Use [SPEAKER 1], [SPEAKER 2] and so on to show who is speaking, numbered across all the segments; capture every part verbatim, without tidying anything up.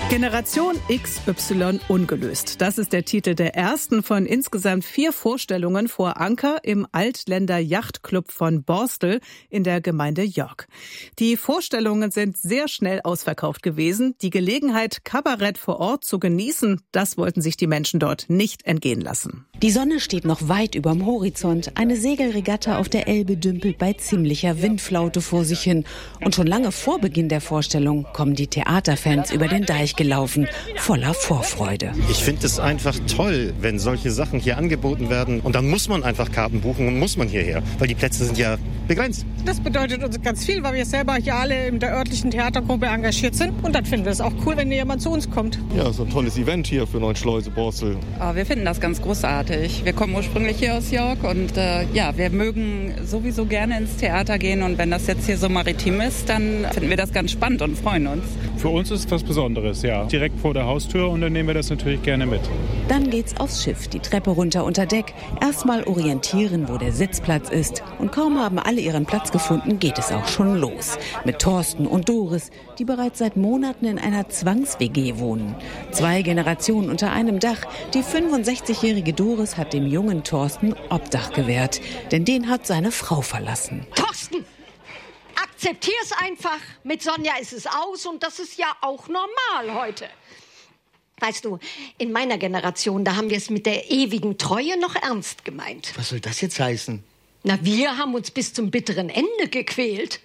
[SPEAKER 1] Generation X Y ungelöst. Das ist der Titel der ersten von insgesamt vier Vorstellungen vor Anker im Altländer Yachtclub von Borstel in der Gemeinde Jörg. Die Vorstellungen sind sehr schnell ausverkauft gewesen. Die Gelegenheit, Kabarett vor Ort zu genießen, das wollten sich die Menschen dort nicht entgehen lassen.
[SPEAKER 2] Die Sonne steht noch weit überm Horizont. Eine Segelregatta auf der Elbe dümpelt bei ziemlicher Windflaute vor sich hin. Und schon lange vor Beginn der Vorstellung kommen die Theaterfans über den Deich gelaufen, voller Vorfreude.
[SPEAKER 3] Ich finde es einfach toll, wenn solche Sachen hier angeboten werden. Und dann muss man einfach Karten buchen und muss man hierher, weil die Plätze sind ja begrenzt.
[SPEAKER 4] Das bedeutet uns ganz viel, weil wir selber hier alle in der örtlichen Theatergruppe engagiert sind. Und dann finden wir es auch cool, wenn jemand zu uns kommt.
[SPEAKER 5] Ja, so ein tolles Event hier für Neuschleuse, Borstel.
[SPEAKER 6] Oh, wir finden das ganz großartig. Wir kommen ursprünglich hier aus Jörg und äh, ja, wir mögen sowieso gerne ins Theater gehen. Und wenn das jetzt hier so maritim ist, dann finden wir das ganz spannend und freuen uns.
[SPEAKER 7] Für uns ist es was Besonderes, ja. Direkt vor der Haustür und dann nehmen wir das natürlich gerne mit.
[SPEAKER 2] Dann geht's aufs Schiff, die Treppe runter unter Deck. Erstmal orientieren, wo der Sitzplatz ist. Und kaum haben alle ihren Platz gefunden, geht es auch schon los. Mit Thorsten und Doris, die bereits seit Monaten in einer Zwangs-W G wohnen. Zwei Generationen unter einem Dach. Die fünfundsechzigjährige Doris hat dem jungen Thorsten Obdach gewährt. Denn den hat seine Frau verlassen.
[SPEAKER 8] Thorsten! Akzeptier's einfach. Mit Sonja ist es aus und das ist ja auch normal heute. Weißt du, in meiner Generation, da haben wir es mit der ewigen Treue noch ernst gemeint.
[SPEAKER 9] Was soll das jetzt heißen?
[SPEAKER 8] Na, wir haben uns bis zum bitteren Ende gequält.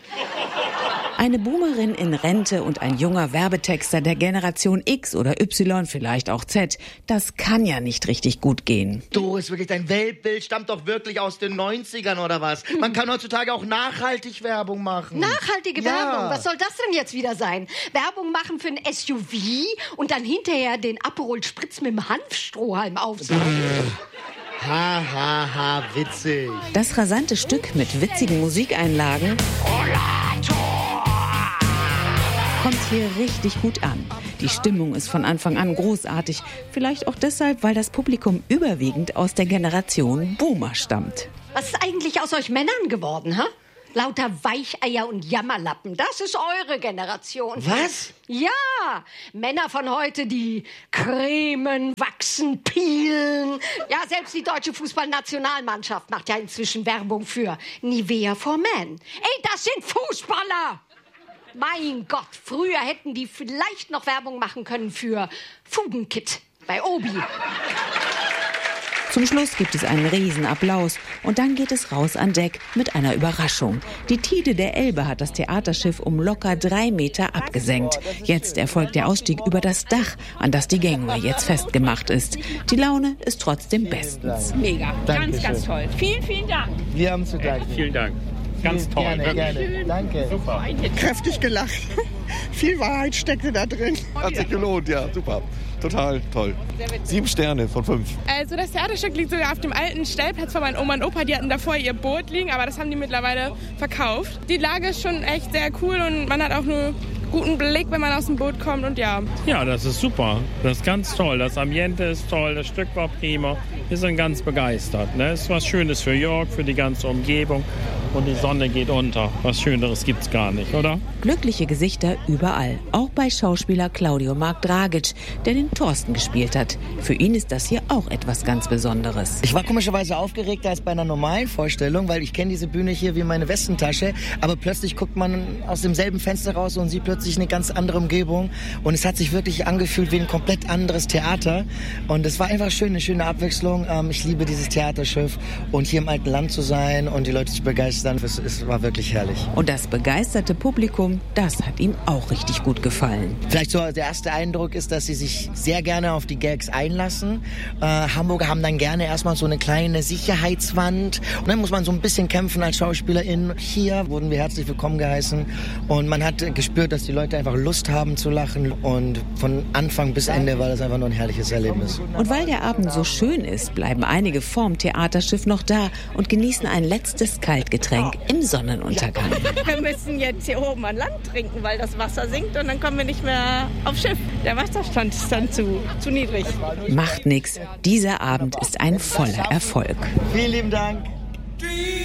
[SPEAKER 2] Eine Boomerin in Rente und ein junger Werbetexter der Generation X oder Y, vielleicht auch Z, das kann ja nicht richtig gut gehen.
[SPEAKER 9] Doris, wirklich, dein Weltbild stammt doch wirklich aus den neunzigern oder was? Man kann heutzutage auch nachhaltig Werbung machen.
[SPEAKER 8] Nachhaltige
[SPEAKER 9] Ja.
[SPEAKER 8] Werbung? Was soll das denn jetzt wieder sein? Werbung machen für ein S U V und dann hinterher den Aperol Spritz mit dem Hanfstrohhalm aufsagen.
[SPEAKER 9] Ha, ha, ha, witzig.
[SPEAKER 2] Das rasante Stück mit witzigen Musikeinlagen kommt hier richtig gut an. Die Stimmung ist von Anfang an großartig. Vielleicht auch deshalb, weil das Publikum überwiegend aus der Generation Boomer stammt.
[SPEAKER 8] Was ist eigentlich aus euch Männern geworden, hä? Lauter Weicheier und Jammerlappen. Das ist eure Generation.
[SPEAKER 9] Was?
[SPEAKER 8] Ja, Männer von heute, die cremen, wachsen, peelen. Ja, selbst die deutsche Fußballnationalmannschaft macht ja inzwischen Werbung für Nivea for Men. Ey, das sind Fußballer! Mein Gott, früher hätten die vielleicht noch Werbung machen können für Fugenkit bei Obi.
[SPEAKER 2] Zum Schluss gibt es einen Riesenapplaus und dann geht es raus an Deck mit einer Überraschung. Die Tide der Elbe hat das Theaterschiff um locker drei Meter abgesenkt. Jetzt erfolgt der Ausstieg über das Dach, an das die Gangway jetzt festgemacht ist. Die Laune ist trotzdem bestens.
[SPEAKER 10] Mega,
[SPEAKER 9] Dankeschön.
[SPEAKER 10] ganz, ganz toll. Vielen, vielen Dank.
[SPEAKER 9] Wir haben zu danken.
[SPEAKER 7] Vielen Dank. Ganz toll.
[SPEAKER 9] Gerne, gerne. Danke.
[SPEAKER 7] Super.
[SPEAKER 4] Kräftig gelacht. Viel Wahrheit steckte da drin.
[SPEAKER 5] Hat sich gelohnt, ja, super. Total toll. Sieben Sterne von fünf.
[SPEAKER 11] Also das Theaterstück liegt sogar auf dem alten Stellplatz von meinen Oma und Opa. Die hatten davor ihr Boot liegen, aber das haben die mittlerweile verkauft. Die Lage ist schon echt sehr cool und man hat auch einen guten Blick, wenn man aus dem Boot kommt und ja.
[SPEAKER 7] Ja, das ist super. Das ist ganz toll. Das Ambiente ist toll, das Stück war prima. Wir sind ganz begeistert. Ne? Es ist was Schönes für Jörg, für die ganze Umgebung. Und die Sonne geht unter. Was Schöneres gibt's gar nicht, oder?
[SPEAKER 2] Glückliche Gesichter überall. Auch bei Schauspieler Claudio Mark Dragic, der den Thorsten gespielt hat. Für ihn ist das hier auch etwas ganz Besonderes.
[SPEAKER 9] Ich war komischerweise aufgeregter als bei einer normalen Vorstellung, weil ich kenne diese Bühne hier wie meine Westentasche. Aber plötzlich guckt man aus demselben Fenster raus und sieht plötzlich eine ganz andere Umgebung. Und es hat sich wirklich angefühlt wie ein komplett anderes Theater. Und es war einfach schön, eine schöne Abwechslung. Ich liebe dieses Theaterschiff und hier im alten Land zu sein und die Leute zu begeistern. Es, es war wirklich herrlich.
[SPEAKER 2] Und das begeisterte Publikum, das hat ihm auch richtig gut gefallen.
[SPEAKER 9] Vielleicht so der erste Eindruck ist, dass sie sich sehr gerne auf die Gags einlassen. Äh, Hamburger haben dann gerne erstmal so eine kleine Sicherheitswand. Und dann muss man so ein bisschen kämpfen als Schauspielerin. Hier wurden wir herzlich willkommen geheißen. Und man hat gespürt, dass die Leute einfach Lust haben zu lachen. Und von Anfang bis Ende war das einfach nur ein herrliches Erlebnis.
[SPEAKER 2] Und weil der Abend so schön ist, bleiben einige vorm Theaterschiff noch da und genießen ein letztes Kaltgetränk im Sonnenuntergang.
[SPEAKER 10] Wir müssen jetzt hier oben an Land trinken, weil das Wasser sinkt und dann kommen wir nicht mehr aufs Schiff. Der Wasserstand ist dann zu, zu niedrig.
[SPEAKER 2] Macht nix. Dieser Abend ist ein voller Erfolg.
[SPEAKER 9] Vielen lieben Dank.